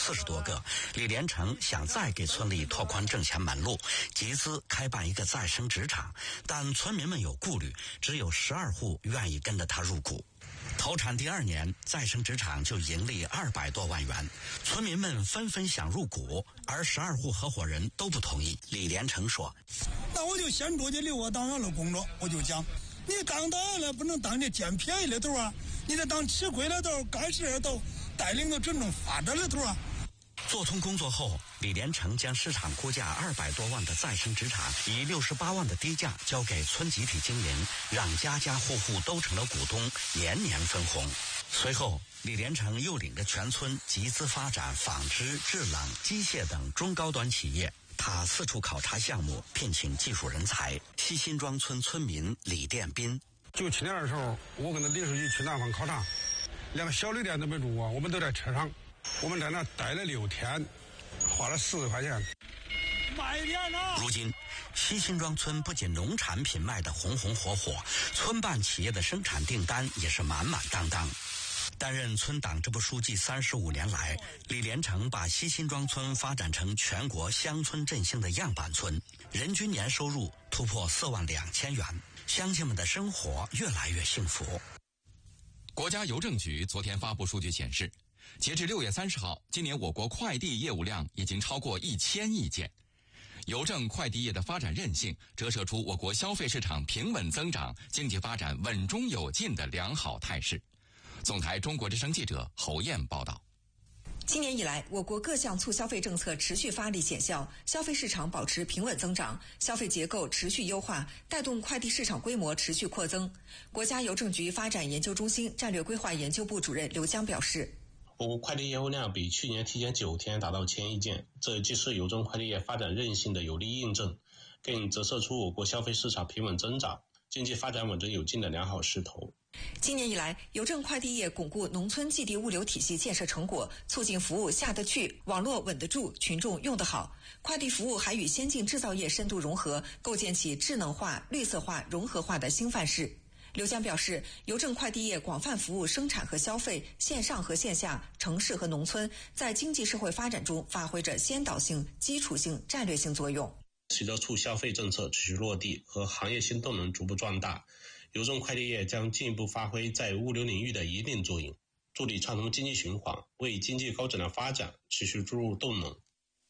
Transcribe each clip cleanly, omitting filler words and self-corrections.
40多个。李连成想再给村里拓宽挣钱门路，集资开办一个再生纸厂，但村民们有顾虑，只有12户愿意跟着他入股。投产第2年，再生纸厂就盈利200多万元，村民们纷纷想入股，而12户合伙人都不同意。李连成说：“ 那我就先出去留我党员的工作，我就讲，你当党员了不能当这捡便宜的头啊，你得当吃亏的头，干事的头，带领着群众发展的头啊。” 做通工作后，李连成将市场估价200多万的再生纸厂以68万的低价交给村集体经营，让家家户户都成了股东，年年分红。随后，李连成又领着全村集资发展纺织、制冷、机械等中高端企业。他四处考察项目，聘请技术人才。西辛庄村村民李殿斌 97年的时候，我跟他李书记去南方考察，连个小旅店都没住过，我们都在车上。我们在那待了6天，花了40块钱。 卖点呢！ 如今，西辛庄村不仅农产品卖得红红火火，村办企业的生产订单也是满满当当。担任村党支部书记35年来，李连成把西辛庄村发展成全国乡村振兴的样板村，人均年收入突破42000元，乡亲们的生活越来越幸福。 国家邮政局昨天发布数据显示，截至6月30号，今年我国快递业务量已经超过1000亿件。邮政快递业的发展韧性折射出我国消费市场平稳增长、经济发展稳中有进的良好态势。总台中国之声记者侯燕报道。 今年以来，我国各项促消费政策持续发力显效，消费市场保持平稳增长，消费结构持续优化，带动快递市场规模持续扩增。国家邮政局发展研究中心战略规划研究部主任刘江表示， 我国快递业务量比去年提前9天达到1000亿件，这既是邮政快递业发展韧性的有力印证，更折射出我国消费市场平稳增长、经济发展稳中有进的良好势头。 今年以来，邮政快递业巩固农村寄递物流体系建设成果，促进服务下得去，网络稳得住，群众用得好。快递服务还与先进制造业深度融合，构建起智能化、绿色化、融合化的新范式。刘江表示，邮政快递业广泛服务生产和消费、线上和线下、城市和农村，在经济社会发展中发挥着先导性、基础性、战略性作用。 随着促消费政策持续落地和行业新动能逐步壮大，邮政快递业将进一步发挥在物流领域的一定作用，助力畅通经济循环，为经济高质量发展持续注入动能。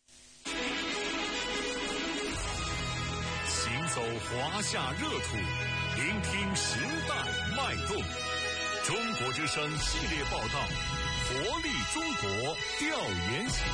行走华夏热土，聆听时代脉动。中国之声系列报道，活力中国调研起。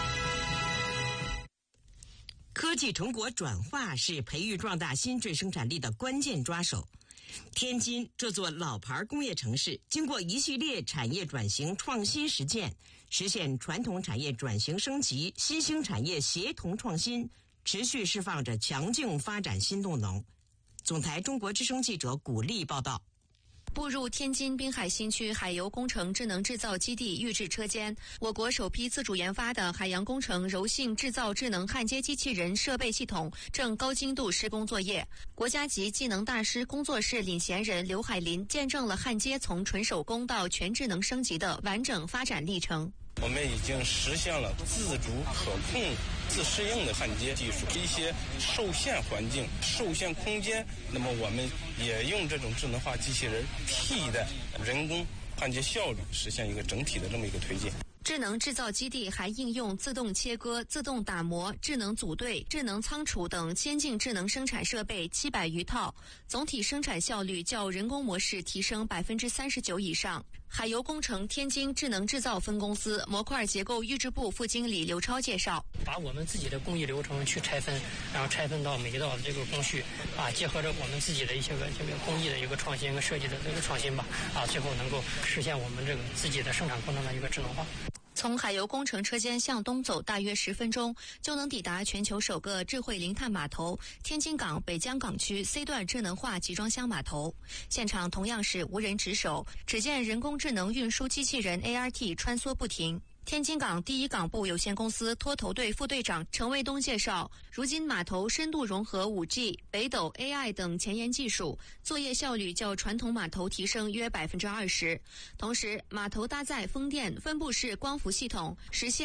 科技成果转化是培育壮大新质生产力的关键抓手。天津这座老牌工业城市，经过一系列产业转型创新实践，实现传统产业转型升级、新兴产业协同创新，持续释放着强劲发展新动能。总台中国之声记者古丽报道。 步入天津滨海新区海油工程智能制造基地预制车间，我国首批自主研发的海洋工程柔性制造智能焊接机器人设备系统正高精度施工作业。国家级技能大师工作室领衔人刘海林见证了焊接从纯手工到全智能升级的完整发展历程。 我们已经实现了自主可控、自适应的焊接技术，一些受限环境、受限空间，那么我们也用这种智能化机器人替代人工焊接效率，实现一个整体的这么一个推进。 智能制造基地还应用自动切割、自动打磨、智能组队、智能仓储等先进智能生产设备700余套，总体生产效率较人工模式提升39%以上。海油工程天津智能制造分公司模块结构预制部副经理刘超介绍， 把我们自己的工艺流程去拆分，然后拆分到每一道的这个工序结合着我们自己的一些这个工艺的一个创新跟设计的这个创新吧最后能够实现我们这个自己的生产过程的一个智能化。 从海油工程车间向东走大约10分钟，就能抵达全球首个智慧零碳码头天津港北江港区 C 段智能化集装箱码头。现场同样是无人值守，只见人工智能运输机器人 ART 穿梭不停。天津港第一港部有限公司拖头队副队长陈卫东介绍，如今码头深度融合 5G、北斗 AI 等前沿技术，作业效率较传统码头提升约20%。同时，码头搭载风电分布式光伏系统，实现